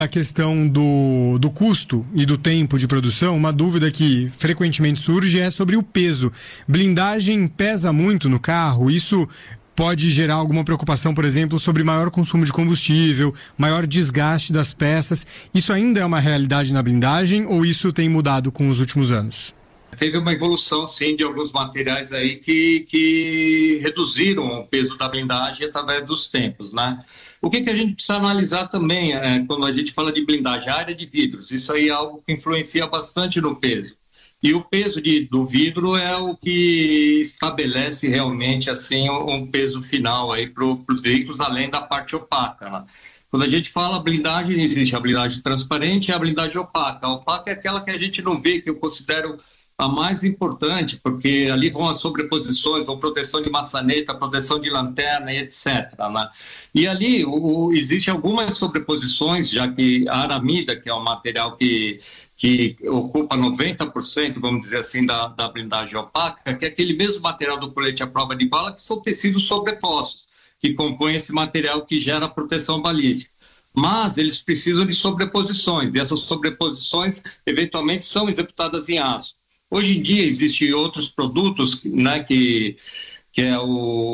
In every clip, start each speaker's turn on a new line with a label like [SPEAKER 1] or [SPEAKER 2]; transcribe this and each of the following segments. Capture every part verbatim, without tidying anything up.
[SPEAKER 1] A questão do, do custo e do tempo de produção, uma dúvida que frequentemente surge é sobre o peso. Blindagem pesa muito no carro? Isso pode gerar alguma preocupação, por exemplo, sobre maior consumo de combustível, maior desgaste das peças. Isso ainda é uma realidade na blindagem ou isso tem mudado com os últimos anos?
[SPEAKER 2] Teve uma evolução, sim, de alguns materiais aí que, que reduziram o peso da blindagem através dos tempos, né? O que, que a gente precisa analisar também é, quando a gente fala de blindagem? A área de vidros. Isso aí é algo que influencia bastante no peso. E o peso de, do vidro é o que estabelece realmente assim, um peso final aí para os veículos, além da parte opaca, né? Quando a gente fala blindagem, existe a blindagem transparente e a blindagem opaca. A opaca é aquela que a gente não vê, que eu considero a mais importante, porque ali vão as sobreposições, vão proteção de maçaneta, proteção de lanterna e etcétera, né? E ali o, existe algumas sobreposições, já que a aramida, que é um material que, que ocupa noventa por cento, vamos dizer assim, da, da blindagem opaca, que é aquele mesmo material do colete à prova de bala, que são tecidos sobrepostos, que compõem esse material que gera proteção balística. Mas eles precisam de sobreposições, e essas sobreposições eventualmente são executadas em aço. Hoje em dia existem outros produtos, né, que, que é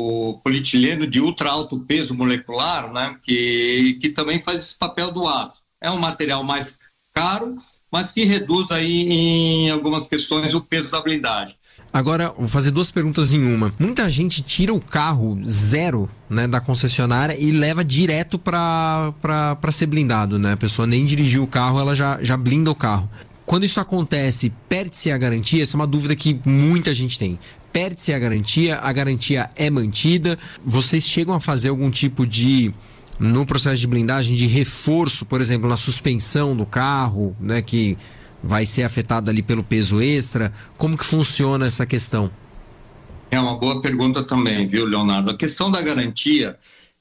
[SPEAKER 2] o polietileno de ultra alto peso molecular, né, que, que também faz esse papel do aço. É um material mais caro, mas que reduz aí em algumas questões o peso da blindagem.
[SPEAKER 3] Agora, vou fazer duas perguntas em uma. Muita gente tira o carro zero, né, da concessionária e leva direto para para ser blindado, né? A pessoa nem dirigiu o carro, ela já, já blinda o carro. Quando isso acontece, perde-se a garantia? Essa é uma dúvida que muita gente tem. Perde-se a garantia? A garantia é mantida? Vocês chegam a fazer algum tipo de, no processo de blindagem, de reforço, por exemplo, na suspensão do carro, né, que vai ser afetada ali pelo peso extra? Como que funciona essa questão?
[SPEAKER 2] É uma boa pergunta também, viu, Leonardo? A questão da garantia,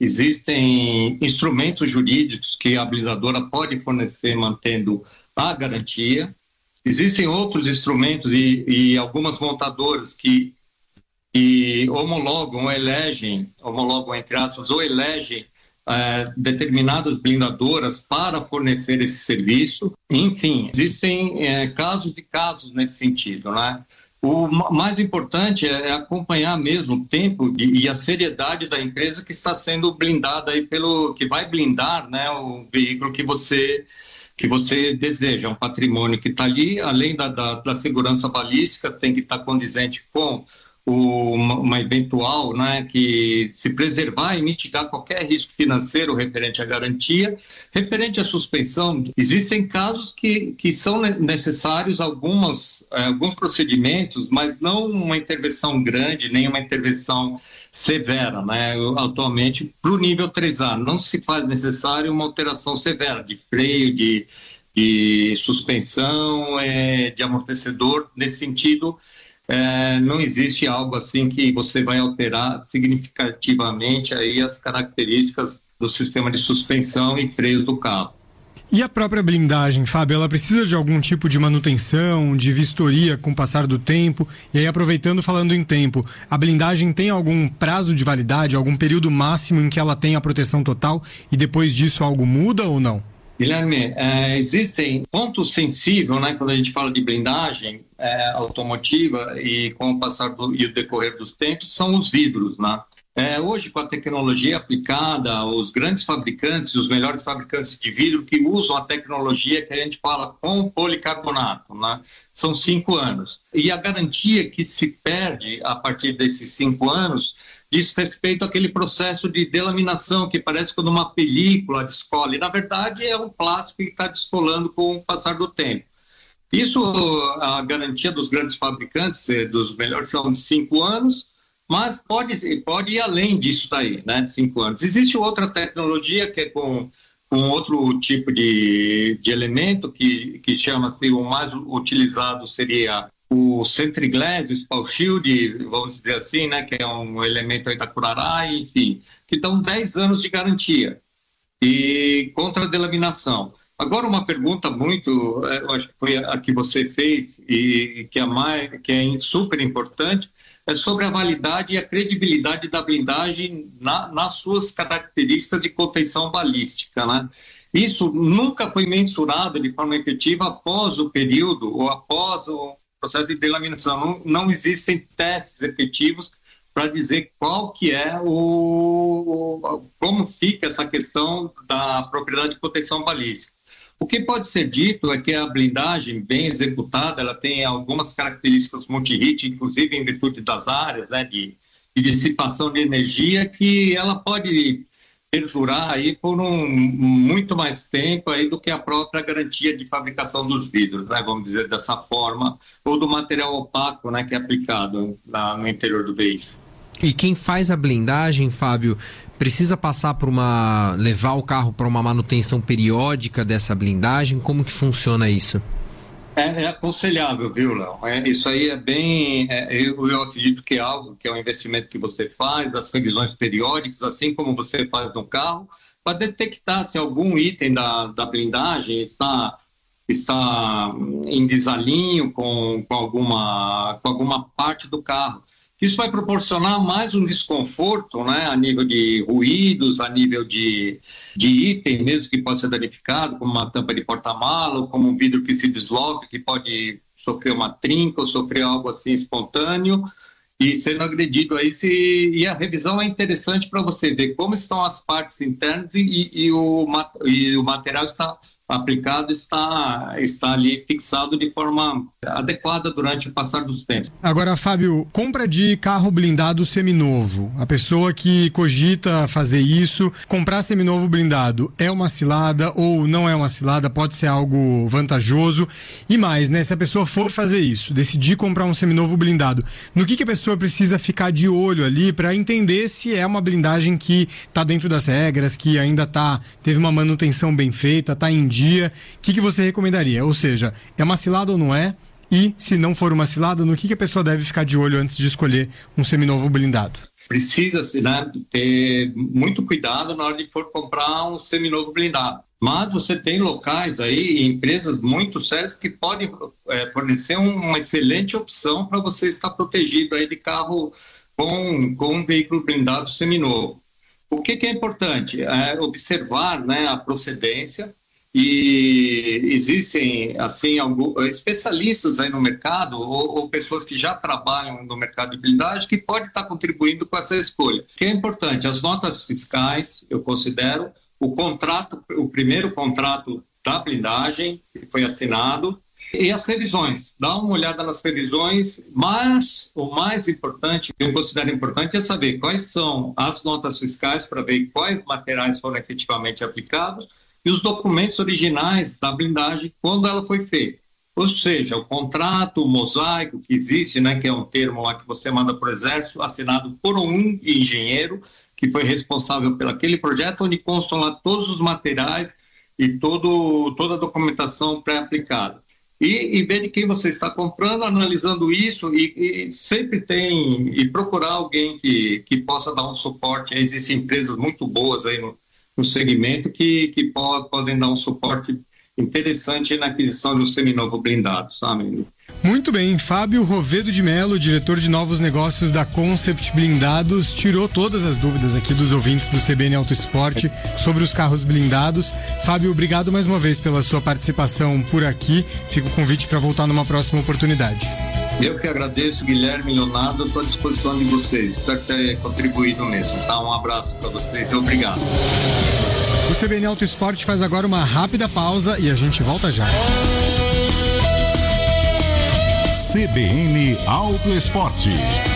[SPEAKER 2] existem instrumentos jurídicos que a blindadora pode fornecer mantendo a garantia. Existem outros instrumentos e, e algumas montadoras que, que homologam ou elegem, homologam entre aspas, ou elegem eh, determinadas blindadoras para fornecer esse serviço. Enfim, existem eh, casos e casos nesse sentido, né? O mais importante é acompanhar mesmo o tempo de, e a seriedade da empresa que está sendo blindada aí pelo, que vai blindar, né, o veículo que você que você deseja, um patrimônio que está ali, além da, da, da segurança balística, tem que estar tá condizente com o, uma, uma eventual, né, que se preservar e mitigar qualquer risco financeiro referente à garantia. Referente à suspensão, existem casos que, que são necessários algumas, alguns procedimentos, mas não uma intervenção grande, nem uma intervenção severa, né? Atualmente, para o nível três A, não se faz necessário uma alteração severa de freio, de, de suspensão, é, de amortecedor. Nesse sentido, é, não existe algo assim que você vai alterar significativamente aí as características do sistema de suspensão e freios do carro.
[SPEAKER 1] E a própria blindagem, Fábio, ela precisa de algum tipo de manutenção, de vistoria com o passar do tempo? E aí, aproveitando, falando em tempo, a blindagem tem algum prazo de validade, algum período máximo em que ela tem a proteção total e depois disso algo muda ou não?
[SPEAKER 2] Guilherme, é, existem pontos sensíveis, né, quando a gente fala de blindagem é, automotiva e com o passar do, e o decorrer dos tempos, são os vidros, né? É, hoje, com a tecnologia aplicada, os grandes fabricantes, os melhores fabricantes de vidro que usam a tecnologia que a gente fala com policarbonato, né? São cinco anos. E a garantia que se perde a partir desses cinco anos diz respeito àquele processo de delaminação que parece quando uma película descola. E, na verdade, é um plástico que está descolando com o passar do tempo. Isso, a garantia dos grandes fabricantes, dos melhores, são de cinco anos, mas pode, pode ir além disso daí, né, de cinco anos. Existe outra tecnologia que é com, com outro tipo de, de elemento que, que chama-se, o mais utilizado seria o Centriglass, o Spall Shield, vamos dizer assim, né, que é um elemento aí da Curaray, enfim, que dão dez anos de garantia e contra a delaminação. Agora, uma pergunta muito, eu acho que foi a que você fez e que é, mais, que é super importante, é sobre a validade e a credibilidade da blindagem na, nas suas características de contenção balística, né? Isso nunca foi mensurado de forma efetiva após o período ou após o processo de delaminação. Não, não existem testes efetivos para dizer qual que é o, como fica essa questão da propriedade de proteção balística. O que pode ser dito é que a blindagem bem executada, ela tem algumas características multi-hit, inclusive em virtude das áreas, né, de, de dissipação de energia, que ela pode perdurar aí por um muito mais tempo aí do que a própria garantia de fabricação dos vidros, né, vamos dizer dessa forma, ou do material opaco, né, que é aplicado lá no interior do veículo.
[SPEAKER 3] E quem faz a blindagem, Fábio, precisa passar por uma... levar o carro para uma manutenção periódica dessa blindagem? Como que funciona isso?
[SPEAKER 2] É, é aconselhável, viu, Léo? É, isso aí é bem... É, eu, eu acredito que é algo que é um investimento que você faz, as revisões periódicas, assim como você faz no carro, para detectar se algum item da, da blindagem está, está em desalinho com, com, alguma, com alguma parte do carro. Isso vai proporcionar mais um desconforto, né, a nível de ruídos, a nível de, de item mesmo que pode ser danificado, como uma tampa de porta-mala, como um vidro que se desloca, que pode sofrer uma trinca ou sofrer algo assim espontâneo e sendo agredido aí. Se, e a revisão é interessante para você ver como estão as partes internas e, e, o, e o material está aplicado, está, está ali fixado de forma adequada durante o passar dos tempos.
[SPEAKER 1] Agora, Fábio, compra de carro blindado seminovo. A pessoa que cogita fazer isso, comprar seminovo blindado, é uma cilada ou não é uma cilada? Pode ser algo vantajoso? E mais, né? Se a pessoa for fazer isso, decidir comprar um seminovo blindado, no que, que a pessoa precisa ficar de olho ali para entender se é uma blindagem que está dentro das regras, que ainda tá, teve uma manutenção bem feita, está em dia? O que, que você recomendaria? Ou seja, é uma cilada ou não é? E, se não for uma cilada, no que, que a pessoa deve ficar de olho antes de escolher um seminovo blindado?
[SPEAKER 2] Precisa-se, né, ter muito cuidado na hora de for comprar um seminovo blindado. Mas você tem locais aí, empresas muito sérias que podem é, fornecer uma excelente opção para você estar protegido aí de carro com, com um veículo blindado seminovo. O que, que é importante? É observar, né, a procedência. E existem, assim, alguns especialistas aí no mercado ou, ou pessoas que já trabalham no mercado de blindagem que podem estar contribuindo com essa escolha. O que é importante? As notas fiscais, eu considero, o contrato, o primeiro contrato da blindagem que foi assinado e as revisões. Dá uma olhada nas revisões, mas o mais importante, que eu considero importante, é saber quais são as notas fiscais para ver quais materiais foram efetivamente aplicados e os documentos originais da blindagem quando ela foi feita. Ou seja, o contrato, o mosaico que existe, né, que é um termo lá que você manda para o Exército, assinado por um engenheiro que foi responsável por aquele projeto, onde constam lá todos os materiais e todo, toda a documentação pré-aplicada. E, e ver de quem você está comprando, analisando isso e, e sempre tem, e procurar alguém que, que possa dar um suporte. Existem empresas muito boas aí no no segmento que, que pode, podem dar um suporte interessante na aquisição de um seminovo blindado, sabe?
[SPEAKER 1] Muito bem, Fábio Rovedo de Mello, diretor de novos negócios da Concept Blindados, tirou todas as dúvidas aqui dos ouvintes do C B N Auto Esporte sobre os carros blindados. Fábio, obrigado mais uma vez pela sua participação por aqui. Fica o convite para voltar numa próxima oportunidade.
[SPEAKER 2] Eu que agradeço, Guilherme e Leonardo, estou à disposição de vocês. Espero ter contribuído mesmo, tá? Um abraço para vocês e obrigado.
[SPEAKER 1] O C B N Auto Esporte faz agora uma rápida pausa e a gente volta já.
[SPEAKER 4] C B N Auto Esporte.